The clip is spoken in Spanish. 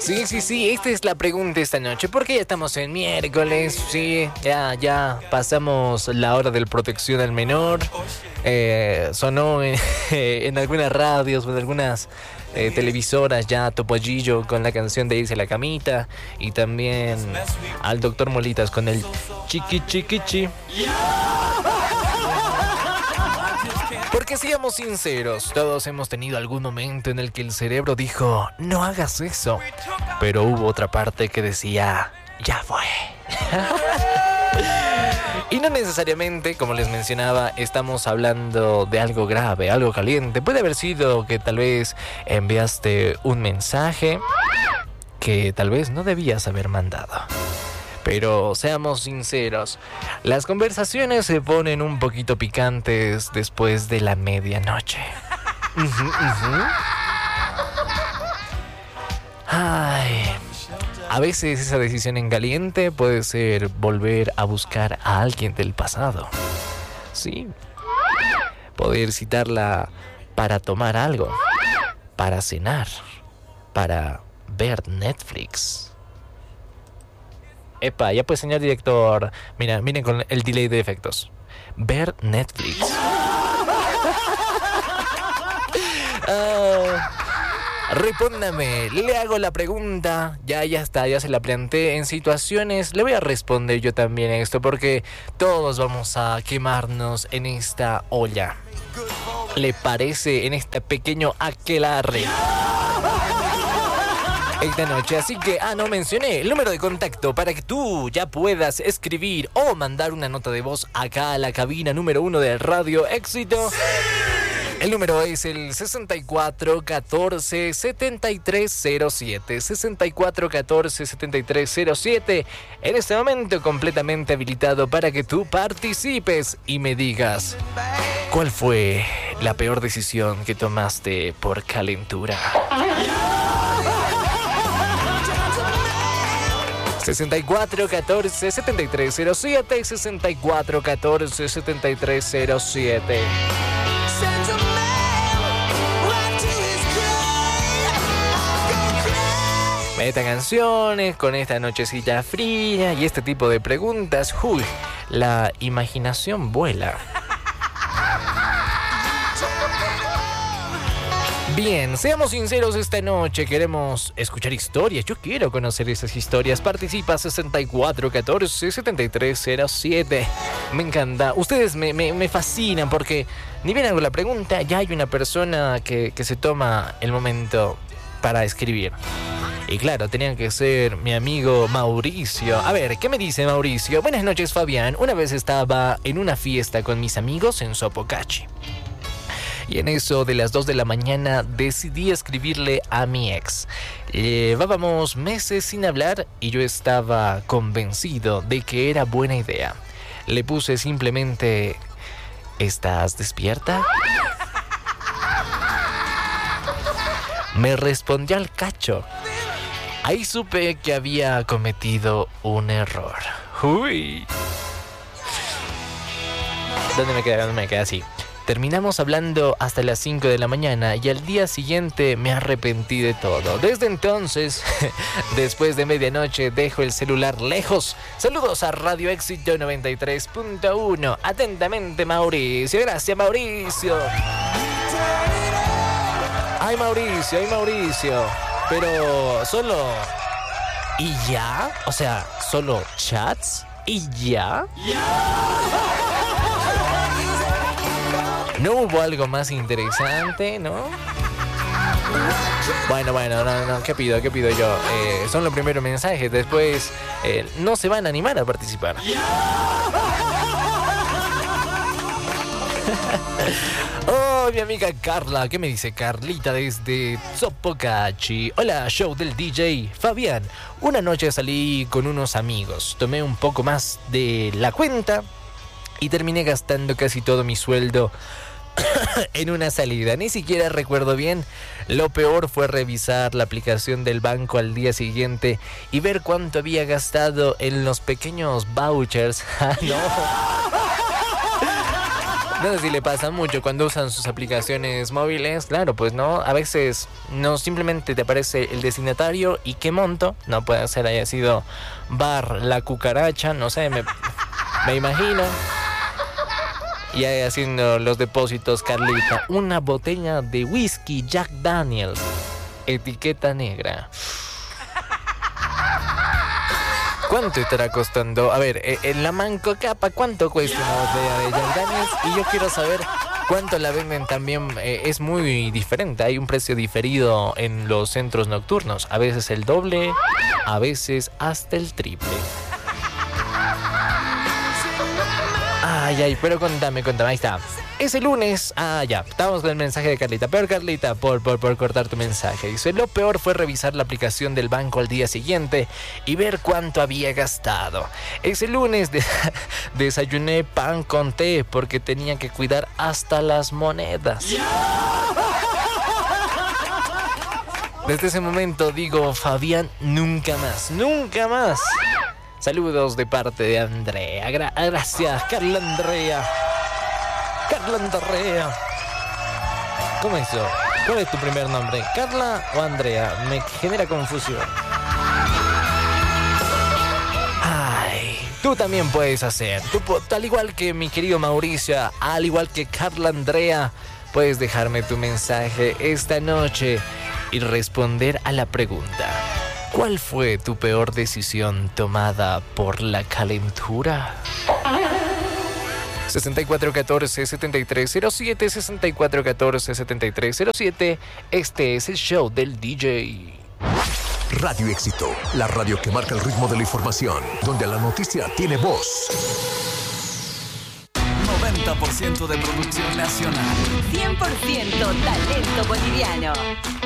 Sí, esta es la pregunta esta noche, porque ya estamos en miércoles, sí, ya pasamos la hora del protección al menor, sonó en algunas radios o en algunas televisoras ya Topollillo con la canción de Irse a la camita, y también al doctor Molitas con el chiqui chiqui chi. Porque seamos sinceros, todos hemos tenido algún momento en el que el cerebro dijo, no hagas eso. Pero hubo otra parte que decía, ya fue. Y no necesariamente, como les mencionaba, estamos hablando de algo grave, algo caliente. Puede haber sido que tal vez enviaste un mensaje que tal vez no debías haber mandado. Pero seamos sinceros, las conversaciones se ponen un poquito picantes después de la medianoche. Ay, a veces esa decisión en caliente puede ser volver a buscar a alguien del pasado. Sí, poder citarla para tomar algo, para cenar, para ver Netflix. Epa, ya pues, señor director. Miren con el delay de efectos. Ver Netflix. Respóndame, le hago la pregunta. Ya está, ya se la planteé en situaciones. Le voy a responder yo también a esto, porque todos vamos a quemarnos en esta olla. ¿Le parece? En este pequeño aquelarre esta noche, así que, no mencioné el número de contacto para que tú ya puedas escribir o mandar una nota de voz acá a la cabina número 1 de Radio Éxito. ¡Sí! El número es el 64 14 73 07, 64 14 73 07. En este momento completamente habilitado para que tú participes y me digas ¿cuál fue la peor decisión que tomaste por calentura? 64 14 73 07, 64 14 73 07. Meta canciones con esta nochecita fría y este tipo de preguntas. Uy, la imaginación vuela. Bien, seamos sinceros esta noche, queremos escuchar historias, yo quiero conocer esas historias. Participa 64 14 73 07. Me encanta, ustedes me fascinan porque ni bien hago la pregunta, ya hay una persona que se toma el momento para escribir. Y claro, tenían que ser mi amigo Mauricio. A ver, ¿qué me dice Mauricio? Buenas noches, Fabián. Una vez estaba en una fiesta con mis amigos en Sopocachi. Y en eso de las 2 de la mañana decidí escribirle a mi ex. Llevábamos meses sin hablar y yo estaba convencido de que era buena idea. Le puse simplemente, ¿estás despierta? Me respondió al cacho. Ahí supe que había cometido un error. Uy. ¿Dónde me queda así? Terminamos hablando hasta las 5 de la mañana y al día siguiente me arrepentí de todo. Desde entonces, después de medianoche, dejo el celular lejos. Saludos a Radio Éxito 93.1. Atentamente, Mauricio. Gracias, Mauricio. Ay, Mauricio. Pero solo... ¿Y ya? O sea, ¿solo chats? ¿Y ya? ¿No hubo algo más interesante, no? Bueno, no, ¿qué pido yo? Son los primeros mensajes, después no se van a animar a participar. Oh, mi amiga Carla, ¿qué me dice Carlita desde Sopocachi? Hola, show del DJ Fabián. Una noche salí con unos amigos, tomé un poco más de la cuenta y terminé gastando casi todo mi sueldo en una salida. Ni siquiera recuerdo bien. Lo peor fue revisar la aplicación del banco al día siguiente y ver cuánto había gastado en los pequeños vouchers. No. No sé si le pasa mucho cuando usan sus aplicaciones móviles. Claro, pues no, a veces no simplemente te aparece el destinatario y qué monto. No puede ser haya sido Bar La Cucaracha, no sé, me imagino. Y ahí haciendo los depósitos, Carlita. Una botella de whisky Jack Daniels, etiqueta negra. ¿Cuánto estará costando? A ver, en la Manco Capa, ¿cuánto cuesta una botella de Jack Daniels? Y yo quiero saber cuánto la venden también. Es muy diferente, hay un precio diferido en los centros nocturnos. A veces el doble, a veces hasta el triple. Ay, pero contame, ahí está. Ese lunes, ya, estábamos con el mensaje de Carlita. Peor, Carlita, por cortar tu mensaje. Dice, lo peor fue revisar la aplicación del banco al día siguiente y ver cuánto había gastado. Ese lunes desayuné pan con té porque tenía que cuidar hasta las monedas. Desde ese momento digo, Fabián, nunca más, nunca más. Saludos de parte de Andrea. Gracias, Carla Andrea. Carla Andrea. ¿Cómo es eso? ¿Cuál es tu primer nombre? ¿Carla o Andrea? Me genera confusión. Ay, tú también puedes hacer. Tú, al igual que mi querido Mauricio, al igual que Carla Andrea, puedes dejarme tu mensaje esta noche y responder a la pregunta. ¿Cuál fue tu peor decisión tomada por la calentura? 6414-7307, 6414-7307. Este es el show del DJ. Radio Éxito, la radio que marca el ritmo de la información, donde la noticia tiene voz. 90% de producción nacional. 100% talento boliviano.